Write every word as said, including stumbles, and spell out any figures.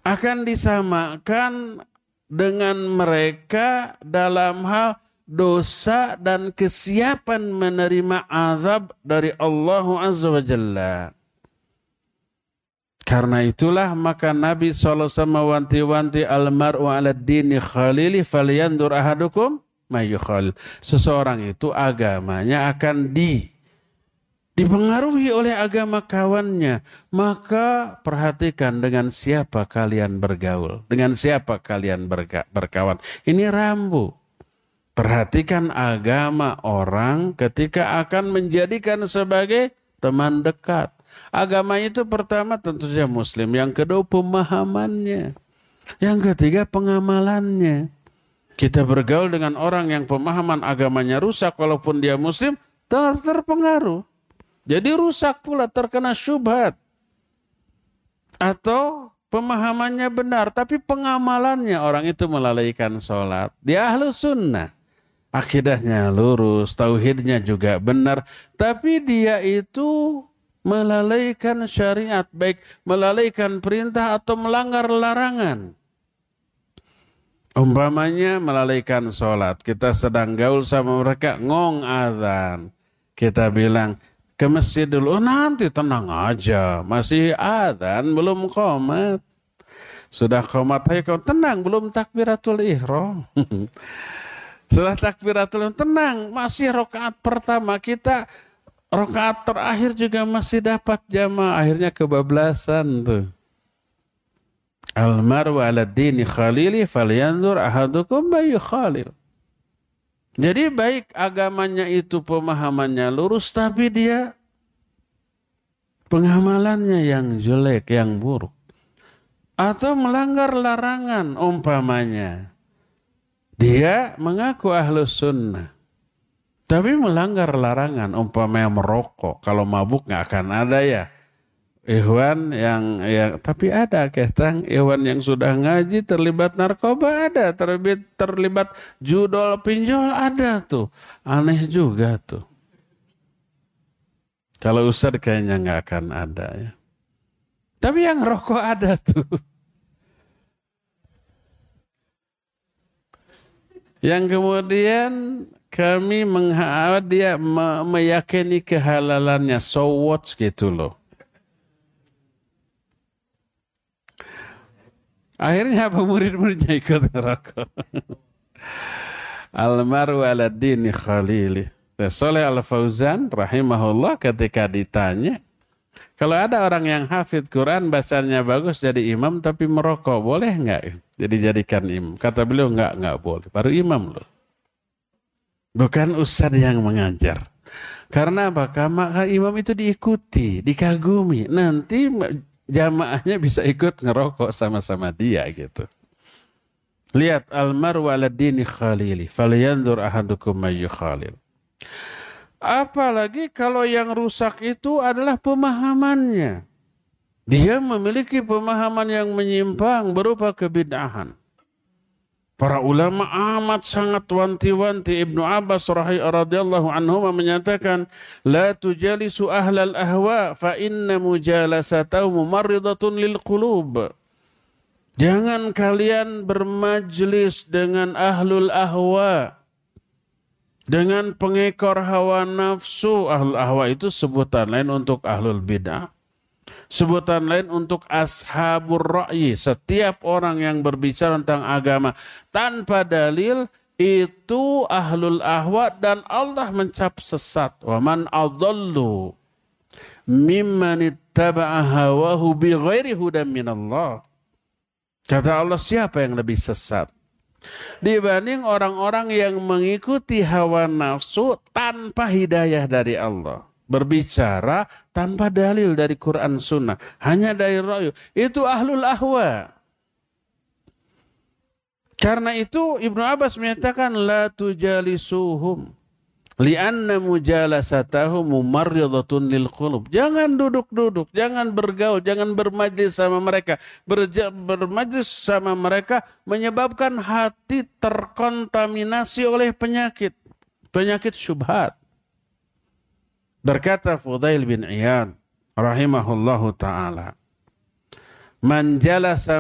akan disamakan dengan mereka dalam hal dosa dan kesiapan menerima azab dari Allah Azza wa Jalla. Karena itulah maka Nabi shallallahu alaihi wasallam mewanti-wanti almar'u ala dini khalili falyandur ahadukum mayyukhalil. Seseorang itu agamanya akan di dipengaruhi oleh agama kawannya, maka perhatikan dengan siapa kalian bergaul, dengan siapa kalian berga, berkawan. Ini rambu. Perhatikan agama orang ketika akan menjadikan sebagai teman dekat. Agama itu pertama tentu saja Muslim, yang kedua pemahamannya, yang ketiga pengamalannya. Kita bergaul dengan orang yang pemahaman agamanya rusak, walaupun dia Muslim, ter terpengaruh. Jadi rusak pula, terkena syubhat. Atau pemahamannya benar, tapi pengamalannya orang itu melalaikan sholat. Dia ahlu sunnah. Akidahnya lurus, tauhidnya juga benar. Tapi dia itu melalaikan syariat, baik melalaikan perintah atau melanggar larangan. Umpamanya melalaikan sholat. Kita sedang gaul sama mereka, ngong azan. Kita bilang, ke masjid dulu, oh, nanti tenang aja, masih adzan, belum qomat. Sudah qomat, ayo kau tenang, belum takbiratul ihram. Sudah takbiratul ihram, tenang, masih rakaat pertama, kita rakaat terakhir juga masih dapat jamaah, akhirnya kebablasan tuh. Almaru ala dini khalili falyanzur ahadukum mayyukhalil. Jadi baik agamanya itu pemahamannya lurus, tapi dia pengamalannya yang jelek, yang buruk. Atau melanggar larangan umpamanya. Dia mengaku ahlus sunnah, tapi melanggar larangan umpamanya merokok. Kalau mabuk nggak akan ada ya. Ikhwan yang, yang tapi ada ketang ikhwan yang sudah ngaji terlibat narkoba ada, terlibat terlibat judol pinjol ada tuh, aneh juga tuh. Kalau Ustaz kayaknya nggak akan ada ya, tapi yang rokok ada tuh. Yang kemudian kami mengha dia me meyakini kehalalannya, so what gitu loh. Akhirnya apa, murid-muridnya ikut ngerokok. Almaru ala dini khalili. Saleh Al-Fauzan rahimahullah ketika ditanya, kalau ada orang yang hafid Quran, bacanya bagus jadi imam tapi merokok, boleh enggak jadi jadikan imam? Kata beliau, enggak, enggak boleh. Baru imam loh. Bukan ustaz yang mengajar. Karena apa? Maka imam itu diikuti, dikagumi. Nanti jamaahnya bisa ikut ngerokok sama-sama dia gitu. Lihat, almaru ala dini khalili falyanzur ahadukum mayyukhalil. Apalagi kalau yang rusak itu adalah pemahamannya. Dia memiliki pemahaman yang menyimpang berupa kebid'ahan. Para ulama amat sangat wanti-wanti. Ibnu Abbas radhiyallahu anhu menyatakan, la tujalisu ahlal ahwa fa inna mujalasatahu mumarridatun lil qulub. Jangan kalian bermajlis dengan ahlul ahwa, dengan pengekor hawa nafsu. Ahlul ahwa itu sebutan lain untuk ahlul bid'ah. Sebutan lain untuk ashabur ra'yi. Setiap orang yang berbicara tentang agama tanpa dalil itu ahlul ahwa, dan Allah mencap sesat. Wa man adallu mimman ittaba'a hawahu bighairi hudan minallah. Kata Allah, siapa yang lebih sesat dibanding orang-orang yang mengikuti hawa nafsu tanpa hidayah dari Allah. Berbicara tanpa dalil dari Quran Sunnah, hanya dari ra'yu. Itu ahlul ahwa. Karena itu Ibnu Abbas menyatakan, la tujalisuhum li'anna mujalasatahum mumarridatun lil qulub. Jangan duduk-duduk, jangan bergaul, jangan bermajlis sama mereka. Berja, bermajlis sama mereka menyebabkan hati terkontaminasi oleh penyakit, penyakit syubhat. Berkata Fudail bin Iyad rahimahullahu ta'ala, man jalasa